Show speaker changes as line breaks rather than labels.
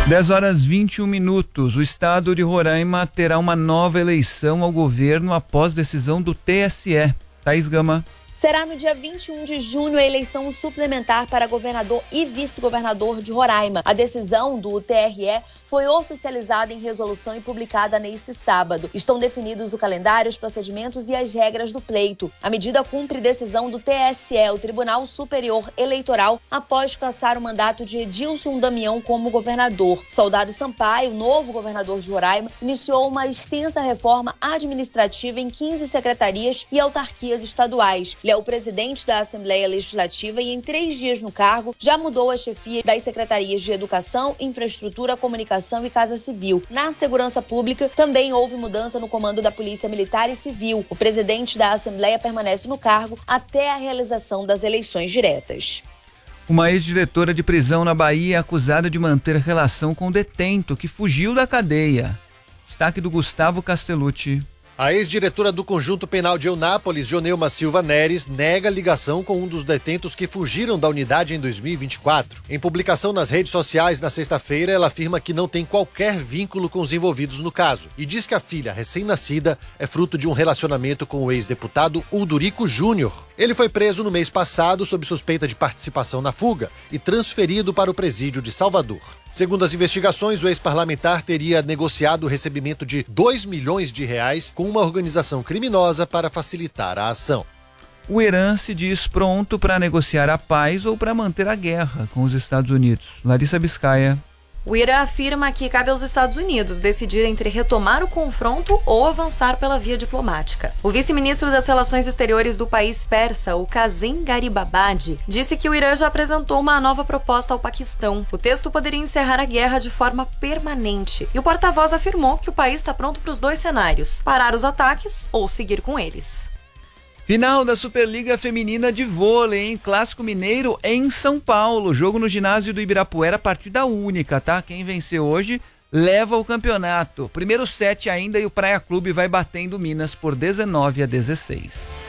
10h21. O estado de Roraima terá uma nova eleição ao governo após decisão do TSE. Thaís Gama.
Será no dia 21 de junho a eleição suplementar para governador e vice-governador de Roraima. A decisão do TRE foi oficializada em resolução e publicada neste sábado. Estão definidos o calendário, os procedimentos e as regras do pleito. A medida cumpre decisão do TSE, o Tribunal Superior Eleitoral, após cassar o mandato de Edilson Damião como governador. Soldado Sampaio, novo governador de Roraima, iniciou uma extensa reforma administrativa em 15 secretarias e autarquias estaduais. Ele é o presidente da Assembleia Legislativa e, em 3 dias no cargo, já mudou a chefia das secretarias de Educação, Infraestrutura, Comunicação e Casa Civil. Na segurança pública, também houve mudança no comando da Polícia Militar e Civil. O presidente da Assembleia permanece no cargo até a realização das eleições diretas.
Uma ex-diretora de prisão na Bahia é acusada de manter relação com detento que fugiu da cadeia. Destaque do Gustavo Castellucci.
A ex-diretora do Conjunto Penal de Eunápolis, Joneuma Silva Neres, nega ligação com um dos detentos que fugiram da unidade em 2024. Em publicação nas redes sociais na sexta-feira, ela afirma que não tem qualquer vínculo com os envolvidos no caso e diz que a filha recém-nascida é fruto de um relacionamento com o ex-deputado Uldurico Júnior. Ele foi preso no mês passado sob suspeita de participação na fuga e transferido para o presídio de Salvador. Segundo as investigações, o ex-parlamentar teria negociado o recebimento de R$2 milhões com uma organização criminosa para facilitar a ação.
O Irã se diz pronto para negociar a paz ou para manter a guerra com os Estados Unidos. Larissa Biscaia.
O Irã afirma que cabe aos Estados Unidos decidir entre retomar o confronto ou avançar pela via diplomática. O vice-ministro das Relações Exteriores do país persa, o Kazem Garibabadi, disse que o Irã já apresentou uma nova proposta ao Paquistão. O texto poderia encerrar a guerra de forma permanente. E o porta-voz afirmou que o país está pronto para os 2 cenários: parar os ataques ou seguir com eles.
Final da Superliga Feminina de Vôlei, em Clássico Mineiro em São Paulo. Jogo no ginásio do Ibirapuera, partida única, tá? Quem vencer hoje leva o campeonato. Primeiro set ainda e o Praia Clube vai batendo Minas por 19-16.